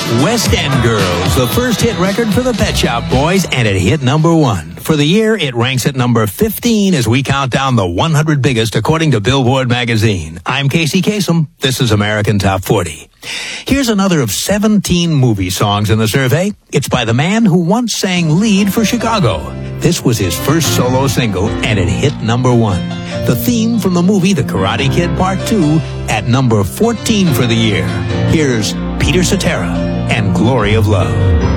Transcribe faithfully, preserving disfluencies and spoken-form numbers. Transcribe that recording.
West End Girls, the first hit record for the Pet Shop Boys, and it hit number one. For the year, it ranks at number fifteen as we count down the one hundred biggest according to Billboard magazine. I'm Casey Kasem. This is American Top forty. Here's another of seventeen movie songs in the survey. It's by the man who once sang lead for Chicago. This was his first solo single, and it hit number one. The theme from the movie The Karate Kid Part two at number fourteen for the year. Here's Peter Cetera and Glory of Love.